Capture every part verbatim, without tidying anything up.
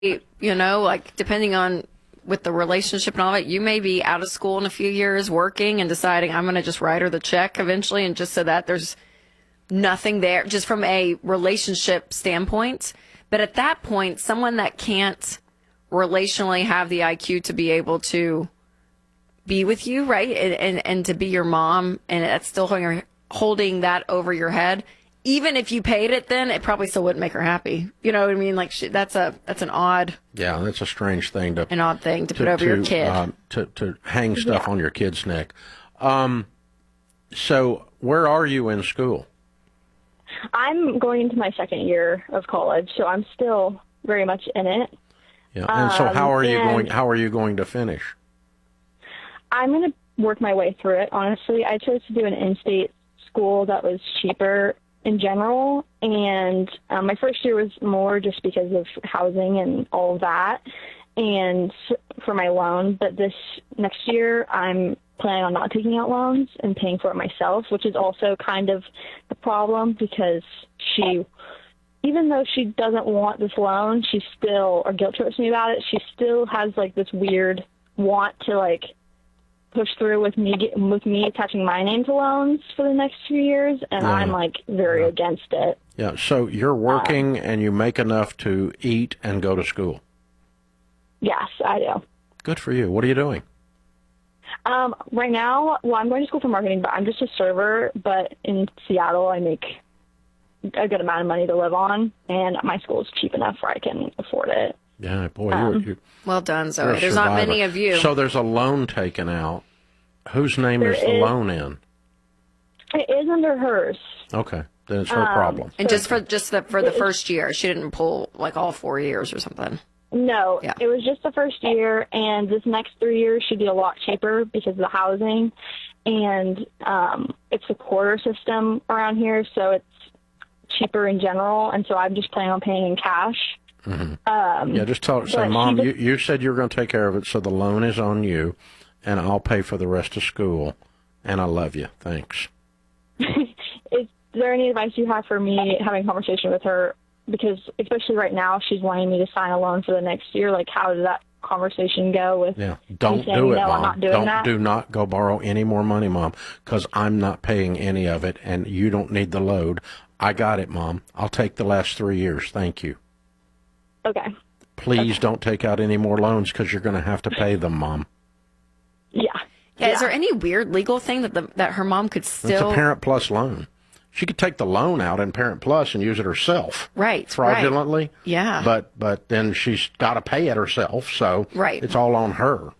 you know, like depending on with the relationship and all that, you may be out of school in a few years working and deciding I'm going to just write her the check eventually. And just so that there's nothing there, just from a relationship standpoint. But at that point, someone that can't relationally have the I Q to be able to be with you, right? And, and, and to be your mom, and that's still holding, holding that over your head. Even if you paid it, then it probably still wouldn't make her happy. You know what I mean? Like she, that's a that's an odd, yeah, that's a strange thing to an odd thing to, to put over to, your kid uh, to to hang stuff yeah. on your kid's neck. Um, so where are you in school? I'm going into my second year of college, so I'm still very much in it. Yeah, and so how are um, you going? How are you going to finish? I'm going to work my way through it. Honestly, I chose to do an in-state school that was cheaper in general, and um, my first year was more just because of housing and all of that, and for my loan. But this next year, I'm planning on not taking out loans and paying for it myself, which is also kind of the problem because she, even though she doesn't want this loan, she still, or guilt trips me about it, she still has like this weird want to like push through with me with me attaching my name to loans for the next few years, and yeah. I'm like very yeah. against it. Yeah, so you're working um, and you make enough to eat and go to school. Yes, I do. Good for you. What are you doing? Um, right now, well, I'm going to school for marketing, but I'm just a server. But in Seattle, I make a good amount of money to live on, and my school is cheap enough where I can afford it. Yeah, boy, um, you're, you're well done, Zoe. There's not many of you. So there's a loan taken out. Whose name is the is, loan in? It is under hers. Okay, then it's her um, problem. And just for just the, for the first year, she didn't pull like all four years or something. No, yeah. It was just the first year, and this next three years should be a lot cheaper because of the housing, and um, it's a quarter system around here, so it's cheaper in general, and so I'm just planning on paying in cash. Mm-hmm. Um, yeah, just tell her, say, Mom, just, you, you said you were going to take care of it, so the loan is on you, and I'll pay for the rest of school, and I love you. Thanks. Is there any advice you have for me having a conversation with her? Because especially right now, she's wanting me to sign a loan for the next year. Like, how did that conversation go with yeah, don't saying, do it, no, Mom. I'm not doing don't that? do not go borrow any more money, Mom, because I'm not paying any of it, and you don't need the load. I got it, Mom. I'll take the last three years. Thank you. Okay. Please okay. don't take out any more loans because you're going to have to pay them, Mom. Yeah. yeah. Yeah. Is there any weird legal thing that the, that her mom could still? It's a Parent Plus loan. She could take the loan out in Parent Plus and use it herself, right? Fraudulently, right. yeah. But but then she's got to pay it herself, so right. it's all on her.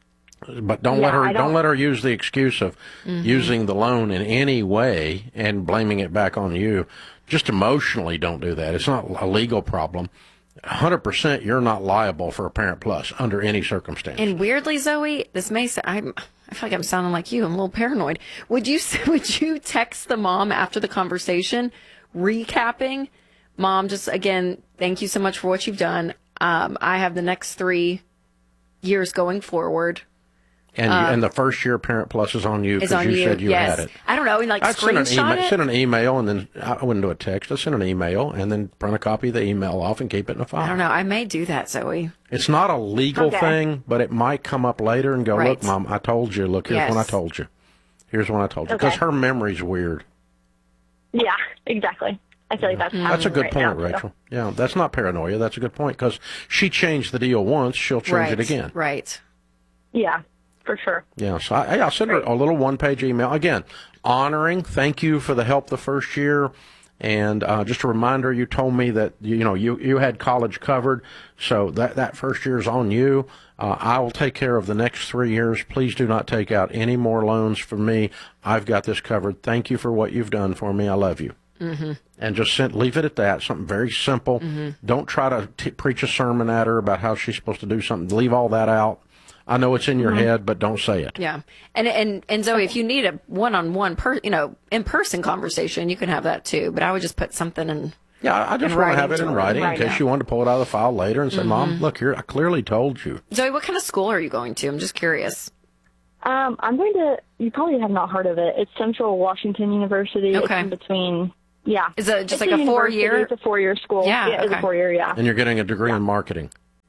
But don't yeah, let her don't... don't let her use the excuse of mm-hmm. using the loan in any way and blaming it back on you. Just emotionally, don't do that. It's not a legal problem. one hundred percent you're not liable for a Parent Plus under any circumstance. And weirdly, Zoe, this may sound, I'm, I feel like I'm sounding like you. I'm a little paranoid. Would you would you text the mom after the conversation, recapping, Mom, just again, thank you so much for what you've done. Um, I have the next three years going forward. And you, um, and the first year Parent Plus is on you because you, you said you yes. had it. I don't know, and like I'd screenshot send an, email, it? send an email, and then I wouldn't do a text. I'd send an email, and then print a copy of the email off and keep it in a file. I don't know. I may do that, Zoe. It's not a legal okay. thing, but it might come up later and go, right. look, Mom, I told you. Look, here's yes. when I told you. Here's when I told you. Because okay. her memory's weird. Yeah, exactly. I feel like that's mm. That's a good right point, now, Rachel. So. Yeah, that's not paranoia. That's a good point because she changed the deal once. She'll change right. it again. Right. Yeah. For sure. Yeah, so I, I'll send her a little one-page email. Again, honoring, thank you for the help the first year. And uh, just a reminder, you told me that, you know, you, you had college covered, so that, that first year is on you. Uh, I will take care of the next three years. Please do not take out any more loans from me. I've got this covered. Thank you for what you've done for me. I love you. Mm-hmm. And just send, leave it at that, something very simple. Mm-hmm. Don't try to t- preach a sermon at her about how she's supposed to do something. Leave all that out. I know it's in your mm-hmm. head, but don't say it. Yeah, and and and Zoe, if you need a one-on-one, per, you know, in-person conversation, you can have that too. But I would just put something in. Yeah, I just want to have it in writing in case you want to pull it out of the file later and say, mm-hmm. "Mom, look here, I clearly told you." Zoe, what kind of school are you going to? I'm just curious. Um, I'm going to. You probably have not heard of it. It's Central Washington University. Okay. It's in between. Yeah. Is it just it's like a four-year? It's a four-year school. Yeah. yeah okay. It's a four-year. Yeah. And you're getting a degree yeah. in marketing.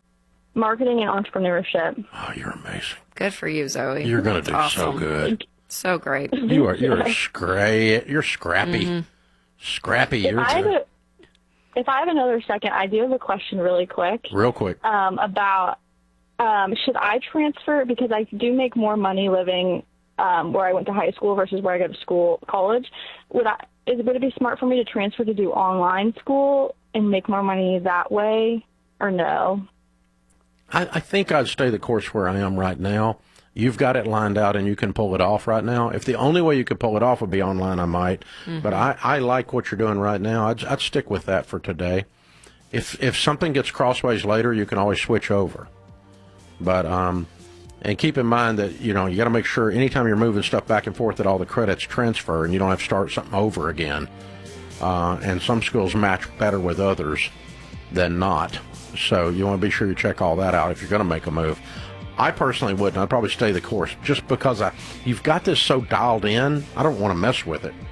marketing and entrepreneurship. Oh, you're amazing. Good for you, Zoe. You're going to That's do awesome. so good. So great. You are. You're scra- You're scrappy. Mm-hmm. Scrappy. If You're I, have good. a, if I have another second, I do have a question really quick Real quick. um, about um, should I transfer, because I do make more money living um, where I went to high school versus where I go to school, college. Would I? Is, would it be smart for me to transfer to do online school and make more money that way, or no? I, I think I'd stay the course where I am right now. You've got it lined out and you can pull it off right now. If the only way you could pull it off would be online, I might. Mm-hmm. But I, I like what you're doing right now. I'd, I'd stick with that for today. If if something gets crossways later, you can always switch over. But um, and keep in mind that, you know, you got to make sure anytime you're moving stuff back and forth that all the credits transfer and you don't have to start something over again. Uh, and some schools match better with others than not. So you want to be sure you check all that out if you're going to make a move. I personally wouldn't. I'd probably stay the course just because I, you've got this so dialed in. I don't want to mess with it.